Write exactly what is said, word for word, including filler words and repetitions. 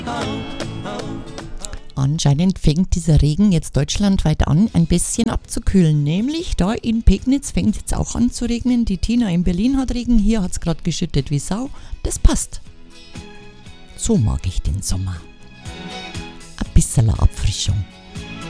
Anscheinend fängt dieser Regen jetzt deutschlandweit an, ein bisschen abzukühlen. Nämlich da in Pegnitz fängt es jetzt auch an zu regnen. Die Tina in Berlin hat Regen, hier hat es gerade geschüttet wie Sau. Das passt. So mag ich den Sommer. Ein bisschen Abfrischung.